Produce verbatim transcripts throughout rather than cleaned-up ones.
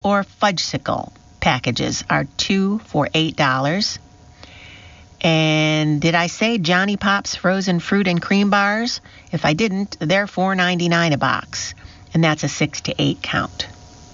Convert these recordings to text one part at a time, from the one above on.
or Fudgesicle packages are two for eight dollars. And did I say Johnny Pop's frozen fruit and cream bars? If I didn't, they're four ninety-nine a box, and that's a six to eight count.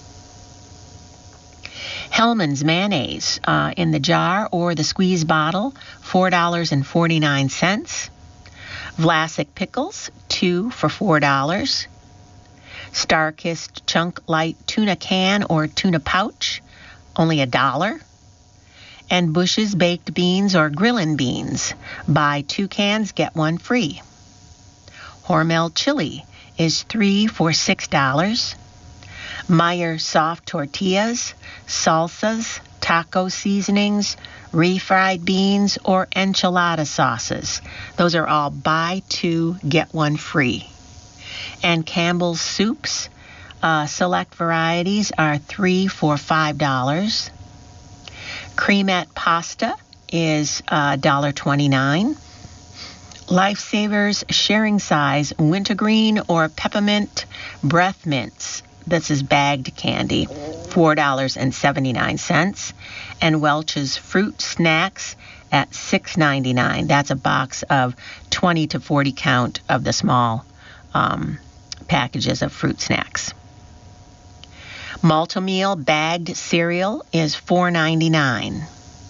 Hellmann's mayonnaise uh, in the jar or the squeeze bottle, four dollars and forty-nine cents. Vlasic pickles, two for four dollars. Starkist Chunk Light tuna can or tuna pouch, only a dollar. And Bush's baked beans or grillin' beans, buy two cans, get one free. Hormel chili is three for six dollars. Meyer soft tortillas, salsas, taco seasonings, refried beans, or enchilada sauces. Those are all buy two, get one free. And Campbell's soups, uh, select varieties are three for five dollars. Cremette pasta is uh, one dollar and twenty-nine cents. Lifesavers sharing size wintergreen or peppermint breath mints. This is bagged candy, four dollars and seventy-nine cents. And Welch's fruit snacks at six ninety-nine. That's a box of twenty to forty count of the small um, packages of fruit snacks. Malt-O-Meal bagged cereal is four ninety-nine.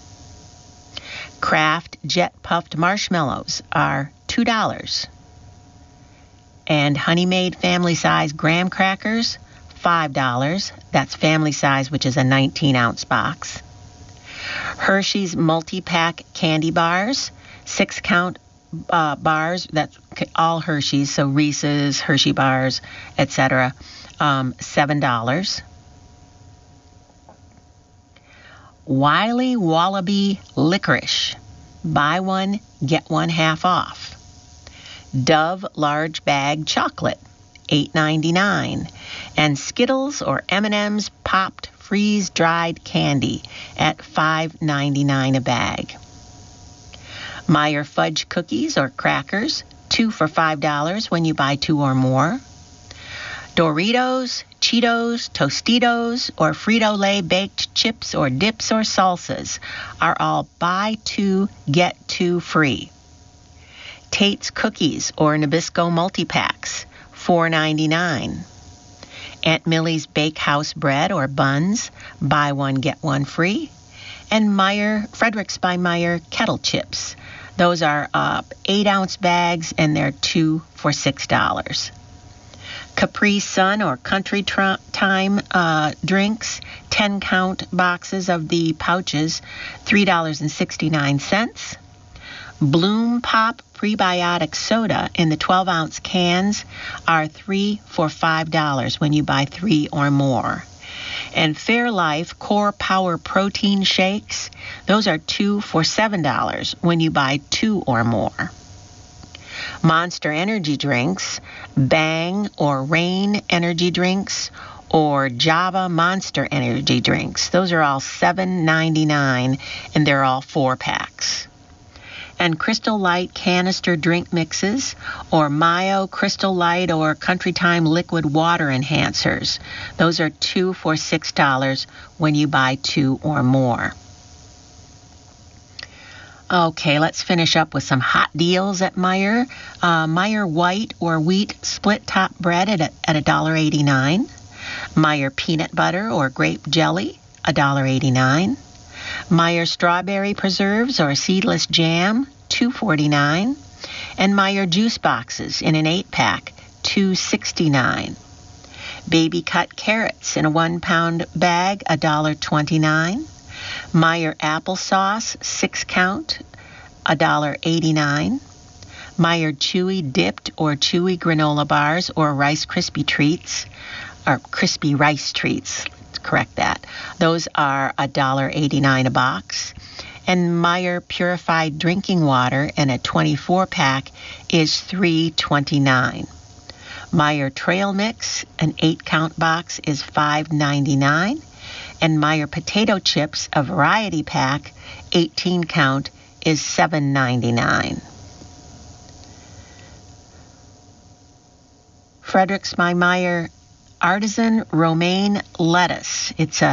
Kraft Jet Puffed Marshmallows are two dollars. And Honey Maid family size graham crackers, five dollars. That's family size, which is a nineteen ounce box. Hershey's multi-pack candy bars, six count uh, bars, that's all Hershey's, so Reese's, Hershey bars, et cetera, um, seven dollars. Wiley Wallaby licorice, buy one, get one half off. Dove large bag chocolate, eight ninety-nine. And Skittles or M and M's popped freeze-dried candy at five ninety-nine a bag. Meyer fudge cookies or crackers, two for five dollars when you buy two or more. Doritos, Cheetos, Tostitos, or Frito-Lay baked chips or dips or salsas are all buy two, get two free. Tate's cookies or Nabisco multi-packs, four ninety-nine. Aunt Millie's Bakehouse bread or buns, buy one, get one free. And Meyer, Fredericks by Meyer kettle chips. Those are uh, eight ounce bags and they're two for six dollars. Capri Sun or Country Tr- Time uh, drinks, ten count boxes of the pouches, three dollars and sixty-nine cents. Bloom Pop prebiotic soda in the twelve ounce cans are three for five dollars when you buy three or more. And Fairlife Core Power protein shakes, those are two for seven dollars when you buy two or more. Monster energy drinks, Bang or Rain energy drinks, or Java Monster energy drinks. Those are all seven ninety-nine and they're all four packs. And Crystal Light canister drink mixes, or Mayo Crystal Light or Country Time liquid water enhancers. Those are two for six dollars when you buy two or more. Okay, let's finish up with some hot deals at Meyer. Uh, Meyer white or wheat split top bread at a, at one dollar and eighty-nine cents. Meyer peanut butter or grape jelly, one dollar and eighty-nine cents. Meyer strawberry preserves or seedless jam, two dollars and forty-nine cents. And Meyer juice boxes in an eight pack, two dollars and sixty-nine cents. Baby cut carrots in a one pound bag, one dollar and twenty-nine cents. Meyer applesauce, six count, one dollar and eighty-nine cents. Meyer chewy dipped or chewy granola bars or Rice Krispie treats, or crispy rice treats, let's correct that. Those are one dollar and eighty-nine cents a box. And Meyer purified drinking water in a twenty-four pack is three dollars and twenty-nine cents. Meyer trail mix, an eight count box, is five dollars and ninety-nine cents. And Meyer potato chips, a variety pack, eighteen count, is seven dollars and ninety-nine cents. Fredericks by Meyer artisan romaine lettuce. It's a